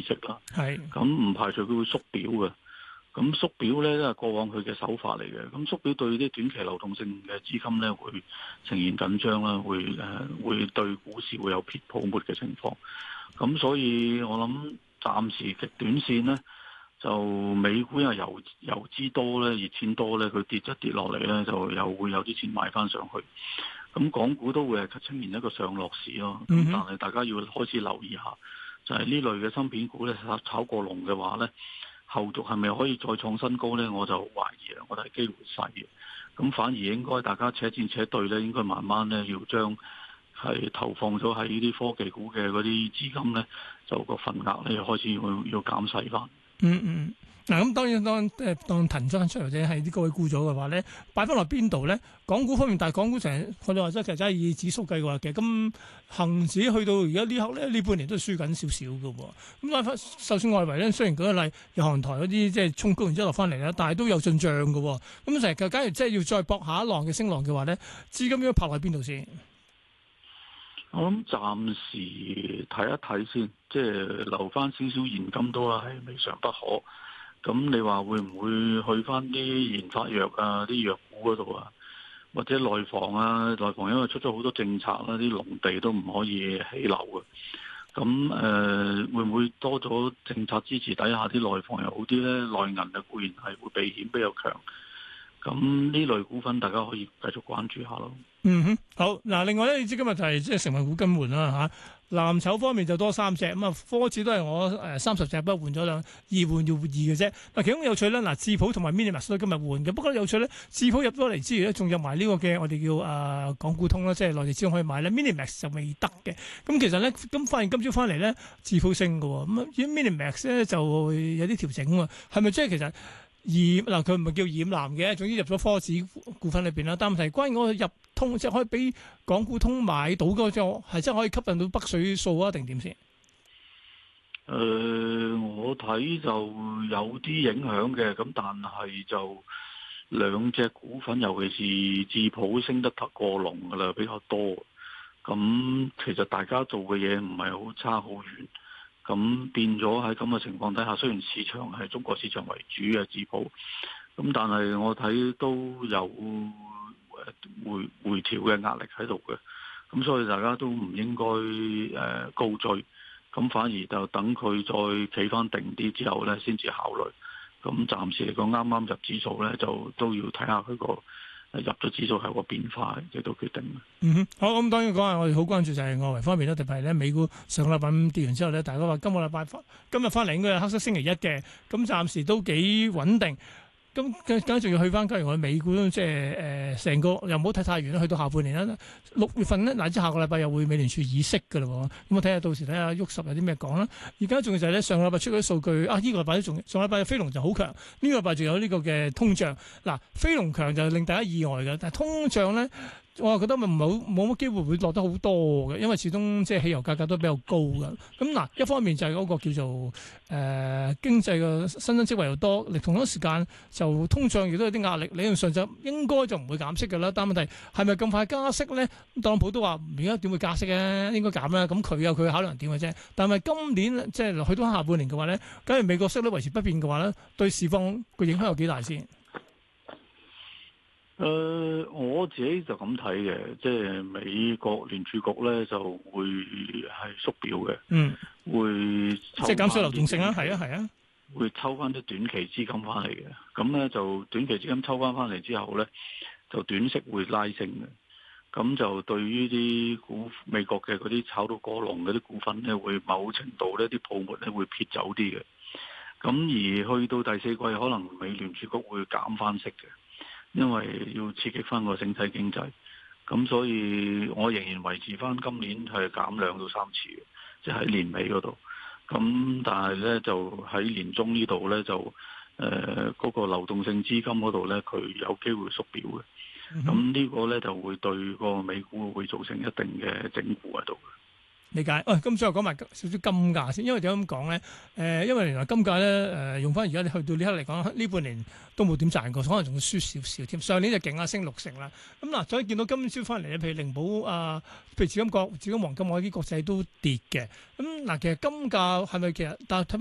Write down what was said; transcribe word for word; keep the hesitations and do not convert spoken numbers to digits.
息啦。 係咁唔排除佢會縮表嘅。咁縮表咧都係過往佢嘅手法嚟嘅。咁縮表對啲短期流動性嘅資金咧會呈現緊張啦，會誒、呃、會對股市會有撇泡沫嘅情況。咁所以我諗暫時極短線咧，就美股又游游資多咧，熱錢多咧，佢跌一跌落嚟咧，就又會有啲錢買翻上去。咁港股都會係呈現一個上落市咯。咁但係大家要開始留意下，就係、是、呢類嘅芯片股咧炒過龍嘅話咧，後續係咪可以再創新高咧？我就懷疑啦，我覺得係機會細嘅。咁反而應該大家且戰且對咧，應該慢慢咧要將係投放咗喺呢啲科技股嘅嗰啲資金咧，就個份額咧開始要要減細翻。 嗯嗯，嗱咁當然當誒當騰咗出嚟或者係啲高位沽咗嘅話咧，擺翻落邊度咧？港股方面，但係港股成日我哋話齋其實真係以指數計嘅話，其實咁恆指去到而家呢刻咧，呢半年都係輸緊少少嘅喎。咁但係就算外圍咧，雖然舉個例，日韓台嗰啲即係衝高然之後落翻嚟啦，但係都有進帳嘅喎。咁成日假如即係要再搏下一浪嘅升浪嘅話咧，資金應該拍落去邊度先？ 我諗暫時睇一睇先，即係留翻少少現金都係未嘗不可。咁你話會唔會去翻啲研發藥啊、啲藥股嗰度啊，或者內房啊？內房因為出咗好多政策啦，啲農地都唔可以起樓嘅。咁誒、呃，會唔會多咗政策支持底下啲內房又好啲呢？內銀啊固然係會避險比較強。咁呢類股份大家可以繼續關注下咯。 嗯哼，好嗱。另外咧，你知今日就係即係成分股更換啦嚇。藍籌方面就多三隻咁啊，科指都係我誒三十隻，不過換咗兩二換要換二嘅啫。嗱，其中有趣咧，嗱智普同埋 Minimax 都今日換嘅。不過有趣咧，智普入咗嚟之餘咧，仲入埋呢個嘅我哋叫誒、呃、港股通啦，即係內地資金可以買咧。Minimax 就未得嘅。咁其實咧，咁發現今朝翻嚟咧，智普升嘅喎，咁啊 Minimax 咧就有啲調整喎。係咪即係其實？染嗱佢唔係叫染藍嘅，總之入咗科指股份裏邊啦。但問題關於我入通，即係可以俾港股通買到嗰隻，係真係可以吸引到北水數啊？定點先？誒、 呃，我睇就有啲影響嘅，咁但係就兩隻股份，尤其是智普升得太過龍噶啦，比較多。咁其實大家做嘅嘢唔係好差好遠。咁變咗喺咁嘅情況底下，雖然市場係中國市場為主嘅智普，咁但係我睇都有回回調嘅壓力喺度嘅，咁所以大家都唔應該誒、呃、高追，咁反而就等佢再企翻定啲之後咧，先至考慮。咁暫時嚟講，啱啱入指數咧，就都要睇下佢個。入咗指數係個變化嘅都決定嘅。 嗯哼，好，咁當然講下我哋好關注就係外圍方面啦，特別係咧美股上個禮拜跌完之後咧，大家話今個禮拜今日翻嚟應該係黑色星期一嘅，咁暫時都幾穩定。咁更加仲要去翻，假如我美股即係誒成個又唔好睇太遠啦，去到下半年啦，六月份咧，乃至下個禮拜又會美聯儲議息嘅啦。咁我睇下到時睇下喐十有啲咩講啦。而家仲要就係咧，上個禮拜出嗰啲數據啊，呢、這個禮拜都仲上個禮拜嘅非農就好強，呢、這個禮拜仲有呢個嘅通脹。嗱、啊，非農強就令大家意外嘅，但係通脹咧。我係覺得咪唔係好冇乜機會會落得好多嘅，因為始終即係汽油價格都比較高嘅。咁嗱，一方面就係嗰個叫做誒、呃、經濟嘅新增職位又多，同一時間就通脹亦都有啲壓力。理論上就應該就唔會減息嘅啦。但問題係咪咁快加息咧？特朗普都話而家點會加息啊？應該減啦。咁佢有佢考量點嘅啫。但係今年即係去到下半年嘅話咧，假如美國息率維持不變嘅話咧，對市況個影響有幾大先？ 誒、呃，我自己就咁睇嘅，即係美國聯儲局咧就會係縮表嘅，嗯，會即係減少流動性啦，係啊係啊， 會抽翻啲短期資金翻嚟嘅，咁咧就短期資金抽翻翻嚟之後咧，就短息會拉升嘅，咁就對於啲股美國嘅嗰啲炒到過龍嗰啲股份咧，會某程度呢啲泡沫咧會撇走啲嘅，咁而去到第四季可能美聯儲局會減翻息嘅。因為要刺激翻個整體經濟，咁所以我仍然維持翻今年係減兩到三次嘅，即係喺年尾嗰度。咁但係咧就喺年中呢度咧就誒嗰、呃嗰個流動性資金嗰度咧，佢有機會縮表嘅。咁呢個咧就會對個美股會造成一定嘅整固喺度。 理解，喂、哎，咁最後講埋少少金價先，因為點解咁講咧？誒、呃，因為原來金價咧，誒、呃，用翻而家你去到呢刻嚟講，呢半年都冇點賺過，可能仲要輸少少添。上年就勁啊，升六成啦。咁、嗯、嗱，所以見到今朝翻嚟咧，譬如靈寶啊，譬如紫金國、紫金黃金，我啲國際都跌嘅。咁、嗯、嗱，其實金價係咪其實但係